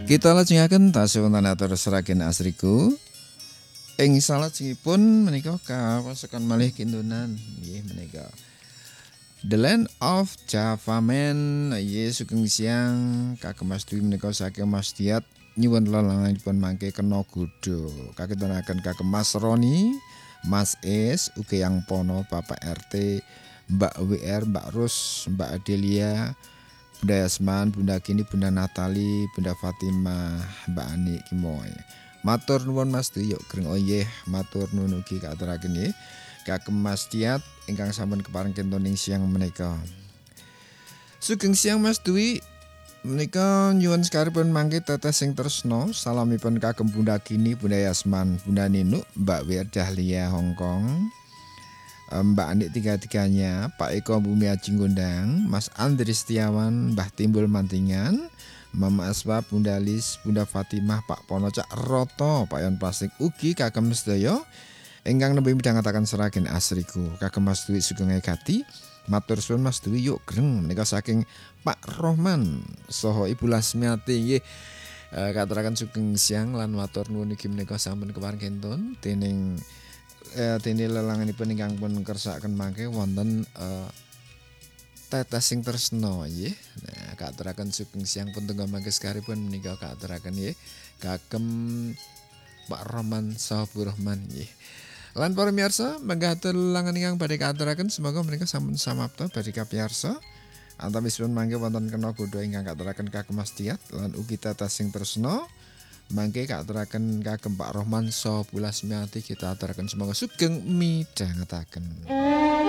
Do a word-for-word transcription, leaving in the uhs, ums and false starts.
Kita lajengaken tasih wonten atur seragen asriku. Ing salajengipun menika kawasekan malih kintunan nggih menika. The Land of Java Man nggih sugeng siang kagem Mas Dwi menika saking Mas Diat nyuwun lelanganipun mangke kena godho. Kakintunaken kagem Mas Roni, Mas Es, ugi yang pono Bapak R T, Mbak W R, Mbak Rus, Mbak Adelia, Bunda Yasman, Bunda Kini, Bunda Natali, Bunda Fatimah, Mbak Ani Kimoy. Matur nuwun Mas Dwi yuk greng oyeh, matur nuwun ugi katuraken nggih. Kagem Mas Diat ingkang sampun kepareng kentoning siang menika. Sugeng siang Mas Dwi. Menika nyuwun sekaripun mangke teteh sing tresno, salamipun kagem Bunda Kini, Bunda Yasman, Bunda Ninu, Mbak Wir Dahlia Hongkong. Mbak Anik tiga-tiganya, Pak Eko Bumi Aji Ngundang, Mas Andri Setiawan, Mbah Timbul Mantingan, Mama Aswa, Bunda Lis, Bunda Fatimah, Pak Pono Cak Roto, Pak Yon Plastik ugi kagem sedaya ingkang nembe midhangetaken seragen asriku. Kagem Mas Dwi sugeng ngekati, matur suwun Mas Dwi yuk greng menika saking Pak Rohman saha Ibu Lasmiati nggih. Uh, katuraken sugeng siang lan matur nuwun ugi menika sampun kepareng kentun dening Eh, dene lelanganipun ingkang pun kersakaken mangke wonten uh, teteh sing tresno nggih. Nah, katuraken sugeng siang pun tenggo mangke sekaripun menika katuraken nggih kagem Pak Roman saha Bu Rohman nggih. Lan para miyarsa mangga atur lelangan ingkang badhe katuraken semoga menika sampun samapta badhe kapiyarsa. Antawisipun mangke wonten kena godha ingkang katuraken kagem Mas Diat lan ugi teteh sing tresno. Mangke katuraken kagem Pak Rohman saha Bu Lasmiati kita aturaken semoga sugeng midhangetaken.